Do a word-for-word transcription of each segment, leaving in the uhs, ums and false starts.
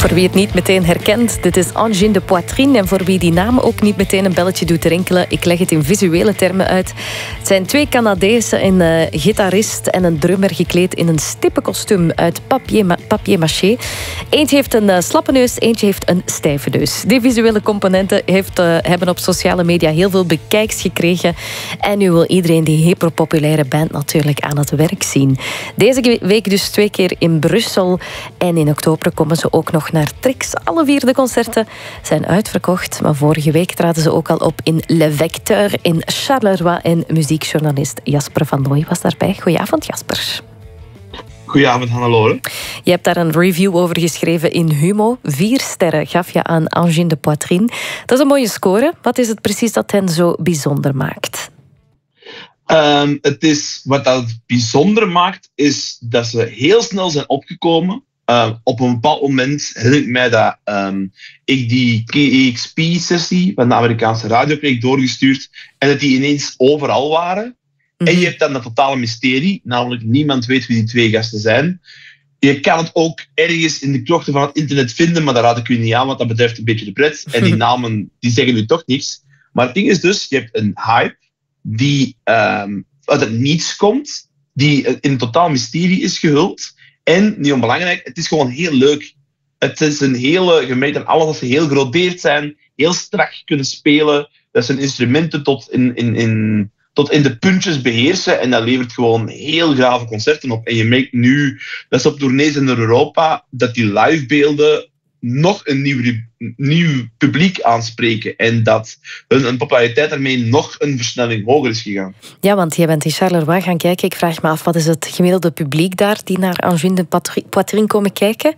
Voor wie het niet meteen herkent, dit is Angine de Poitrine. En voor wie die naam ook niet meteen een belletje doet rinkelen, ik leg het in visuele termen uit. Het zijn twee Canadezen, een uh, gitarist en een drummer gekleed in een stippenkostuum uit papier, papier maché. Eentje heeft een uh, slappe neus, eentje heeft een stijve neus. Die visuele componenten heeft, uh, hebben op sociale media heel veel bekijks gekregen. En nu wil iedereen die hyperpopulaire band natuurlijk aan het werk zien. Deze week dus twee keer in Brussel. En in oktober komen ze ook nog naar Trix. Alle vier de concerten zijn uitverkocht. Maar vorige week traden ze ook al op in Le Vecteur in Charleroi. En muziekjournalist Jasper van Nooy was daarbij. Goedenavond, Jasper. Goedenavond, Hannelore. Je hebt daar een review over geschreven in Humo. Vier sterren gaf je aan Angine de Poitrine. Dat is een mooie score. Wat is het precies dat hen zo bijzonder maakt? Um, het is, wat dat bijzonder maakt, is dat ze heel snel zijn opgekomen. Uh, op een bepaald moment herinner ik mij dat um, ik die K E X P-sessie van de Amerikaanse radio kreeg doorgestuurd en dat die ineens overal waren. Mm-hmm. En je hebt dan dat totale mysterie, namelijk niemand weet wie die twee gasten zijn. Je kan het ook ergens in de krochten van het internet vinden, maar daar raad ik u niet aan, want dat betreft een beetje de pret. En die namen die zeggen nu toch niks. Maar het ding is dus, je hebt een hype die um, uit het niets komt, die in een totaal mysterie is gehuld. En, niet onbelangrijk, het is gewoon heel leuk. Het is een hele, gemerkt aan alles dat ze heel gerodeerd zijn, heel strak kunnen spelen, dat ze hun instrumenten tot in, in, in, tot in de puntjes beheersen en dat levert gewoon heel gave concerten op. En je merkt nu dat ze op tournees in Europa, dat die livebeelden nog een nieuw, nieuw publiek aanspreken en dat hun, hun populariteit daarmee nog een versnelling hoger is gegaan. Ja, want jij bent in Charleroi gaan kijken. Ik vraag me af, wat is het gemiddelde publiek daar die naar Angine de Poitrine komen kijken?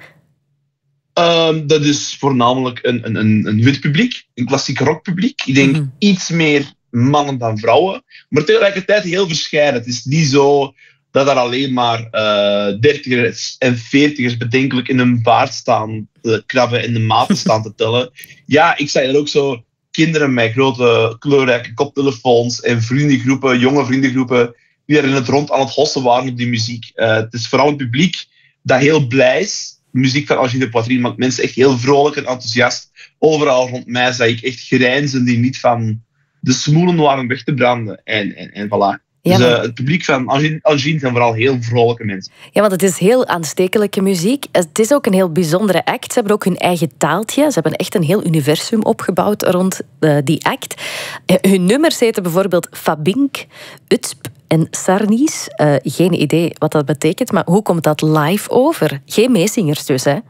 Um, dat is voornamelijk een, een, een wit publiek, een klassiek rockpubliek. Ik denk mm-hmm. iets meer mannen dan vrouwen, maar tegelijkertijd heel verscheiden. Het is niet zo dat er alleen maar uh, dertigers en veertigers bedenkelijk in een baard staan te krabben en de maten staan te tellen. Ja, ik zag er ook zo kinderen met grote kleurrijke koptelefoons en vriendengroepen, jonge vriendengroepen, die er in het rond aan het hossen waren op die muziek. Uh, het is vooral een publiek dat heel blij is. De muziek van Angine de Poitrine maakt mensen echt heel vrolijk en enthousiast. Overal rond mij zag ik echt grijnzen die niet van de smoelen waren weg te branden. En, en, en voilà. Ja, maar... Dus uh, het publiek van Angine, Angine zijn vooral heel vrolijke mensen. Ja, want het is heel aanstekelijke muziek. Het is ook een heel bijzondere act. Ze hebben ook hun eigen taaltje. Ze hebben echt een heel universum opgebouwd rond uh, die act. Hun nummers heten bijvoorbeeld Fabink, Utsp en Sarnies. Uh, geen idee wat dat betekent, maar hoe komt dat live over? Geen meezingers dus, hè?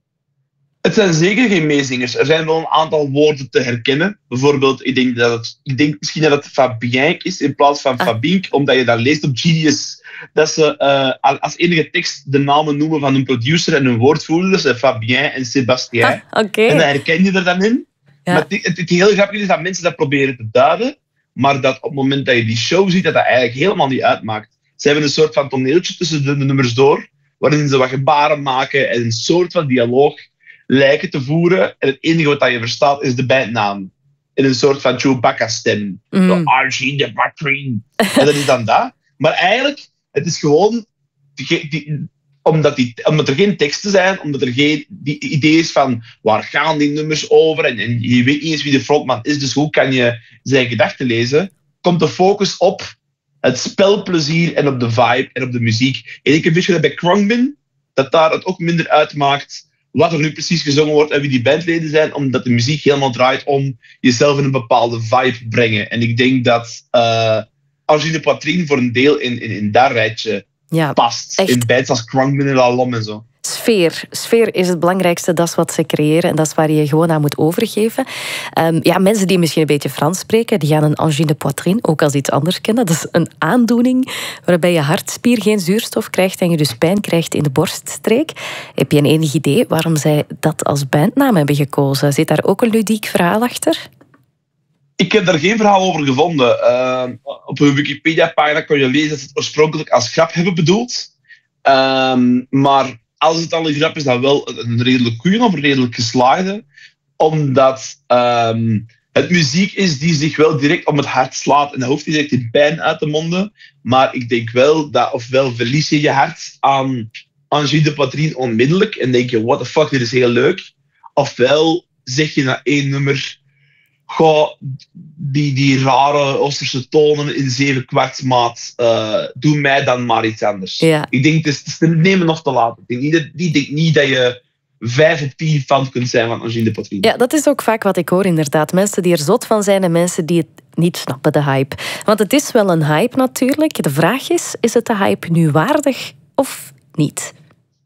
Het zijn zeker geen meezingers. Er zijn wel een aantal woorden te herkennen. Bijvoorbeeld, ik denk, dat het, ik denk misschien dat het Fabien is in plaats van ah. Fabink, omdat je daar leest op Genius dat ze uh, als enige tekst de namen noemen van hun producer en hun woordvoerder. Dus uh, Fabien en Sébastien. Ah, okay. En dat herken je er dan in. Ja. Maar het, het, het heel grappige is dat mensen dat proberen te duiden, maar dat op het moment dat je die show ziet, dat dat eigenlijk helemaal niet uitmaakt. Ze hebben een soort van toneeltje tussen de, de nummers door, waarin ze wat gebaren maken en een soort van dialoog lijken te voeren. En het enige wat je verstaat is de bandnaam. In een soort van Chewbacca-stem. Mm. Angine de Poitrine. En dat is dan dat. Maar eigenlijk, het is gewoon... Die, die, omdat, die, omdat er geen teksten zijn, omdat er geen die idee is van waar gaan die nummers over en, en je weet niet eens wie de frontman is, dus hoe kan je zijn gedachten lezen, komt de focus op het spelplezier en op de vibe en op de muziek. En ik heb een beetje dat bij Khruangbin, dat daar het ook minder uitmaakt wat er nu precies gezongen wordt en wie die bandleden zijn, omdat de muziek helemaal draait om jezelf in een bepaalde vibe brengen. En ik denk dat uh, Angine de Poitrine voor een deel in, in, in dat rijtje ja, past. Echt. In bands als Khruangbin en Lalom en zo. Sfeer. Sfeer is het belangrijkste, dat is wat ze creëren en dat is waar je je gewoon aan moet overgeven. Um, ja, mensen die misschien een beetje Frans spreken, die gaan een angine de poitrine ook als iets anders kennen. Dat is een aandoening waarbij je hartspier geen zuurstof krijgt en je dus pijn krijgt in de borststreek. Heb je een enig idee waarom zij dat als bandnaam hebben gekozen? Zit daar ook een ludiek verhaal achter? Ik heb daar geen verhaal over gevonden. Uh, op hun Wikipedia-pagina kon je lezen dat ze het oorspronkelijk als grap hebben bedoeld. Um, maar als het al een grap is, dan wel een redelijk goeie of een redelijk geslaagde. Omdat um, het muziek is die zich wel direct om het hart slaat. En dat hoeft niet direct in pijn uit te monden. Maar ik denk wel dat ofwel verlies je je hart aan Angine de Poitrine onmiddellijk en denk je, what the fuck, dit is heel leuk. Ofwel zeg je na één nummer, goh, die, die rare Oosterse tonen in zeven kwartsmaat, uh, doe mij dan maar iets anders. Ja. Ik denk, het is, het is te nemen nog te laat. Ik denk niet dat, ik denk niet dat je vijf op tien fan kunt zijn van Angine de Poitrine. Ja, dat is ook vaak wat ik hoor inderdaad. Mensen die er zot van zijn en mensen die het niet snappen, de hype. Want het is wel een hype natuurlijk. De vraag is, is het de hype nu waardig of niet?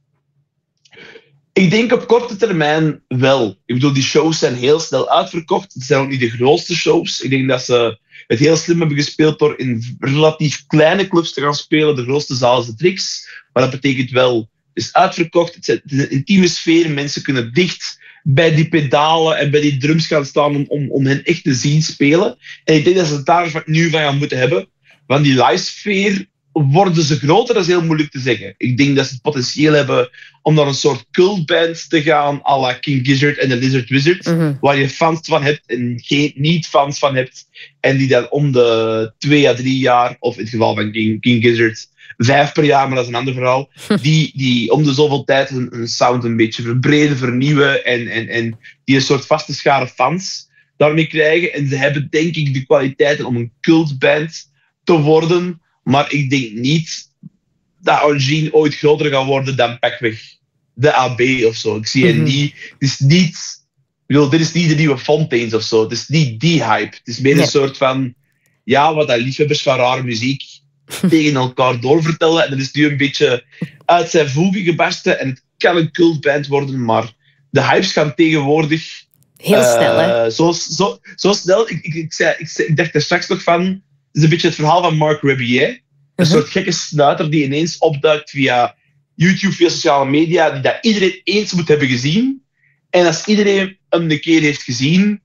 Ik denk op korte termijn wel. Ik bedoel, die shows zijn heel snel uitverkocht. Het zijn ook niet de grootste shows. Ik denk dat ze het heel slim hebben gespeeld door in relatief kleine clubs te gaan spelen. De grootste zaal is de Trix. Maar dat betekent wel, het is uitverkocht. Het is een intieme sfeer. Mensen kunnen dicht bij die pedalen en bij die drums gaan staan om, om, om hen echt te zien spelen. En ik denk dat ze het daar nu van gaan moeten hebben. Want die live sfeer, worden ze groter? Dat is heel moeilijk te zeggen. Ik denk dat ze het potentieel hebben om naar een soort cultband te gaan, à la King Gizzard en The Lizard Wizard, mm-hmm. waar je fans van hebt en geen niet-fans van hebt, en die dan om de twee à drie jaar, of in het geval van King, King Gizzard, vijf per jaar, maar dat is een ander verhaal, die, die om de zoveel tijd hun, hun sound een beetje verbreden, vernieuwen en, en, en die een soort vaste schare fans daarmee krijgen. En ze hebben denk ik de kwaliteiten om een cultband te worden. Maar ik denk niet dat Angine ooit groter gaat worden dan pakweg de A B of zo. Ik zie mm-hmm. niet... Het is niet... Ik bedoel, dit is niet de nieuwe Fontaines of zo. Het is niet die hype. Het is meer ja. een soort van... Ja, wat dat liefhebbers van rare muziek tegen elkaar doorvertellen. En dat is nu een beetje uit zijn voegen gebarsten. En het kan een cultband worden, maar de hypes gaan tegenwoordig... Heel uh, snel, hè? Zo, zo, zo snel. Ik, ik, ik, zei, ik, zei, ik dacht er straks nog van... Het is een beetje het verhaal van Marc Rebillet. Een uh-huh. soort gekke snuiter die ineens opduikt via YouTube, via sociale media, die dat iedereen eens moet hebben gezien. En als iedereen hem een keer heeft gezien,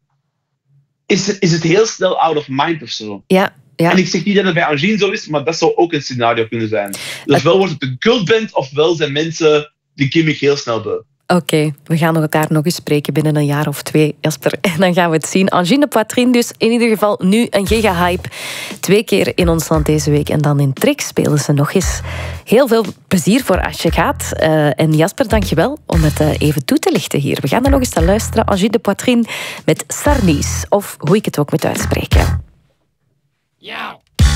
is het, is het heel snel out of mind of zo. Ja, ja. En ik zeg niet dat het bij Angine zo is, maar dat zou ook een scenario kunnen zijn. Dus ofwel wordt het een cultband, ofwel zijn mensen die gimmick heel snel doen. Oké, okay, we gaan elkaar nog eens spreken binnen een jaar of twee, Jasper. En dan gaan we het zien. Angine de Poitrine dus in ieder geval nu een giga-hype. Twee keer in ons land deze week. En dan in Trix spelen ze nog eens. Heel veel plezier voor als je gaat. Uh, en Jasper, dankjewel om het uh, even toe te lichten hier. We gaan er nog eens naar luisteren. Angine de Poitrine met Sarnies. Of hoe ik het ook moet uitspreken. Ja.